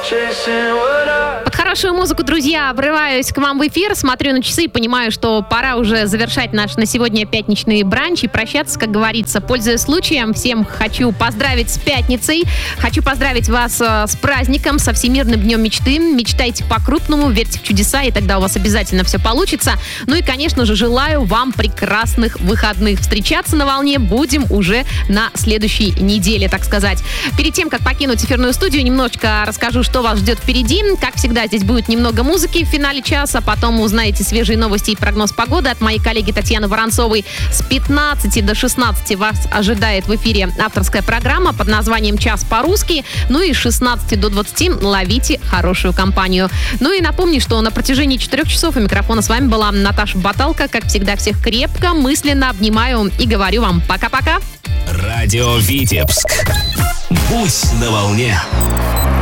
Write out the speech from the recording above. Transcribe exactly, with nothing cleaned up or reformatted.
Под хорошую музыку, друзья, обрываюсь к вам в эфир, смотрю на часы и понимаю, что пора уже завершать наш на сегодня пятничный бранч и прощаться, как говорится. Пользуясь случаем, всем хочу поздравить с пятницей, хочу поздравить вас э, с праздником, со Всемирным днем мечты. Мечтайте по-крупному, верьте в чудеса, и тогда у вас обязательно все получится. Ну и, конечно же, желаю вам прекрасных выходных. Встречаться на волне будем уже на следующей неделе, так сказать. Перед тем, как покинуть эфирную студию, немножечко расскажу, что вас ждет впереди. Как всегда, здесь будет немного музыки в финале часа, потом узнаете свежие новости и прогноз погоды от моей коллеги Татьяны Воронцовой. С пятнадцати до шестнадцати вас ожидает в эфире авторская программа под названием «Час по-русски». Ну и с шестнадцати до двадцати ловите хорошую компанию. Ну и напомню, что на протяжении четырех часов у микрофона с вами была Наташа Баталка. Как всегда, всех крепко, мысленно обнимаю и говорю вам пока-пока. Радио Витебск. Будь на волне.